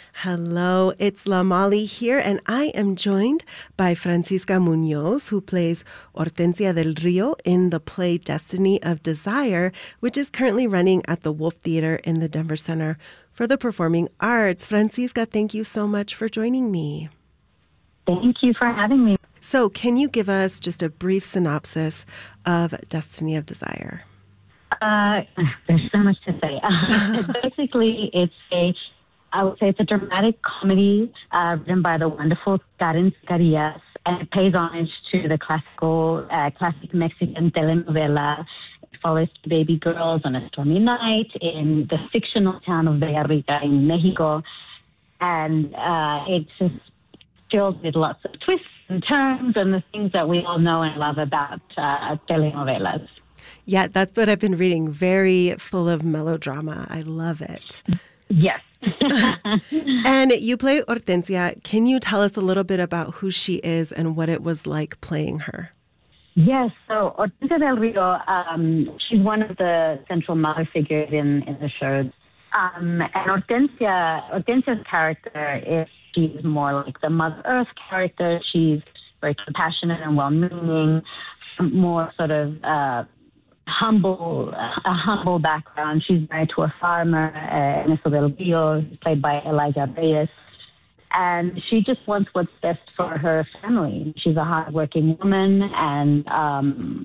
Hello, it's La Molly here, and I am joined by Francisca Munoz, who plays Hortensia del Rio in the play Destiny of Desire, which is currently running at the Wolf Theater in the Denver Center for the Performing Arts. Francisca, thank you so much for joining me. Thank you for having me. So, can you give us just a brief synopsis of Destiny of Desire? There's so much to say. Basically, I would say it's a dramatic comedy written by the wonderful Karen Carillas, and it pays homage to the classic Mexican telenovela. It follows two baby girls on a stormy night in the fictional town of Villarrica in Mexico, and it's just filled with lots of twists and turns and the things that we all know and love about telenovelas. Yeah, that's what I've been reading. Very full of melodrama. I love it. Yes. And you play Hortensia. Can you tell us a little bit about who she is and what it was like playing her? Yes. So Hortensia del Rio, she's one of the central mother figures in the show. And Hortensia's character she's more like the Mother Earth character. She's very compassionate and well-meaning, more sort of a humble background. She's married to a farmer, Ernesto del Rio, played by Elijah Reyes. And she just wants what's best for her family. She's a hardworking woman, and